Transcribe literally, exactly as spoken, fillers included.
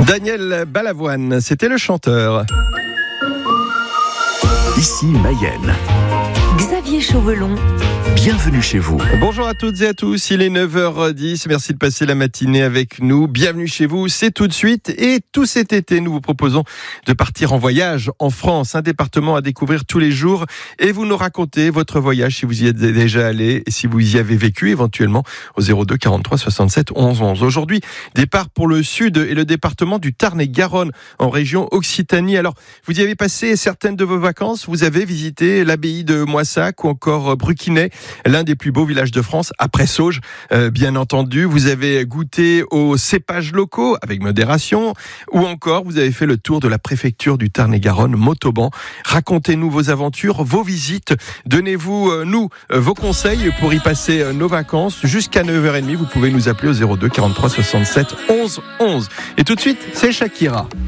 Daniel Balavoine, c'était le chanteur. Ici Mayenne. Xavier Chauvelon. Bienvenue chez vous. Bonjour à toutes et à tous, il est neuf heures dix, merci de passer la matinée avec nous. Bienvenue chez vous, c'est tout de suite. Et tout cet été, nous vous proposons de partir en voyage en France, un département à découvrir tous les jours. Et vous nous racontez votre voyage, si vous y êtes déjà allé et si vous y avez vécu éventuellement au zéro deux quarante-trois soixante-sept onze onze. Aujourd'hui, départ pour le sud et le département du Tarn-et-Garonne en région Occitanie. Alors, vous y avez passé certaines de vos vacances, vous avez visité l'abbaye de Moissac ou encore Bruquinet, l'un des plus beaux villages de France, après Sauges, euh, bien entendu. Vous avez goûté aux cépages locaux avec modération, ou encore vous avez fait le tour de la préfecture du Tarn-et-Garonne, Montauban. Racontez-nous vos aventures, vos visites. Donnez-vous, euh, nous, euh, vos conseils pour y passer euh, nos vacances. Jusqu'à neuf heures trente, vous pouvez nous appeler au zéro deux quarante-trois soixante-sept onze onze. Et tout de suite, c'est Shakira.